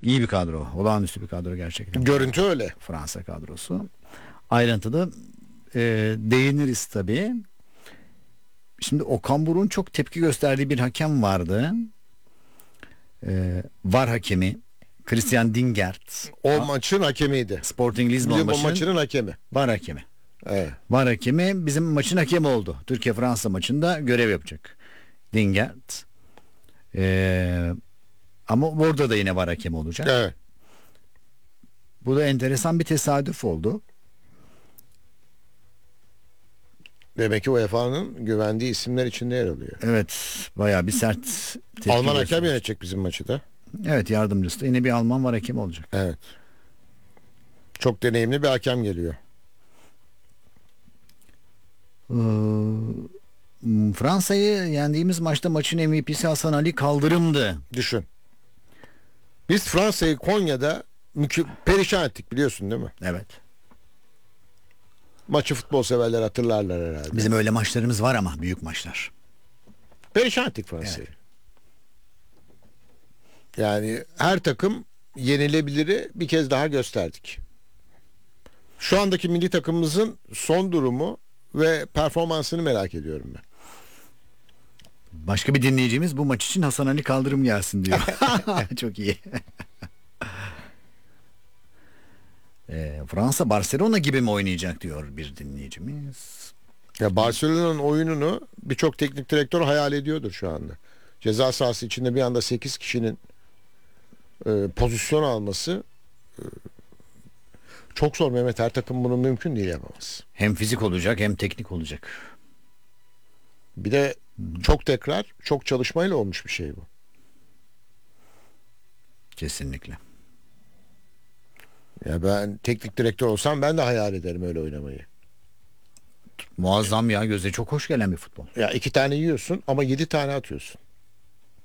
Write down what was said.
İyi bir kadro. Olağanüstü bir kadro gerçekten. Görüntü öyle. Fransa kadrosu. Ayrıntıda değiniriz tabii. Şimdi Okan Buruk'un çok tepki gösterdiği bir hakem vardı. VAR hakemi Christian Dingert. O maçın hakemiydi. Sporting Lisbon Lisbon maçının hakemi. VAR hakemi. Evet. VAR hakemi bizim maçın hakemi oldu. Türkiye-Fransa maçında görev yapacak. Dingert. Ama orada da yine VAR hakemi olacak. Evet. Bu da enteresan bir tesadüf oldu. Demek ki UEFA'nın güvendiği isimler içinde yer alıyor. Evet, bayağı bir sert tepki Alman hakem gösterdi. yönetecek bizim maçı da. Evet, yardımcısı da yine bir Alman VAR hakemi olacak. Evet. Çok deneyimli bir hakem geliyor. Fransa'yı yendiğimiz maçta maçın MVP'si Hasan Ali Kaldırım'dı. Düşün. Biz Fransa'yı Konya'da perişan ettik, biliyorsun değil mi? Evet. Maçı futbol severler hatırlarlar herhalde. Bizim öyle maçlarımız var ama büyük maçlar. Perişan ettik Fransa'yı. Evet. Yani her takım yenilebiliri bir kez daha gösterdik. Şu andaki milli takımımızın son durumu ve performansını merak ediyorum ben. Başka bir dinleyicimiz bu maç için Hasan Ali Kaldırım gelsin diyor. Çok iyi. Fransa Barcelona gibi mi oynayacak diyor bir dinleyicimiz. Ya Barcelona'nın oyununu birçok teknik direktör hayal ediyordur şu anda. Ceza sahası içinde bir anda 8 kişinin pozisyon alması çok zor Mehmet. Her takım bunu mümkün değil, yapamaz. Hem fizik olacak hem teknik olacak. Bir de çok tekrar, çok çalışmayla olmuş bir şey bu. Kesinlikle. Ya ben teknik direktör olsam ben de hayal ederim öyle oynamayı. Muazzam ya, göze çok hoş gelen bir futbol. Ya 2 tane yiyorsun ama 7 tane atıyorsun.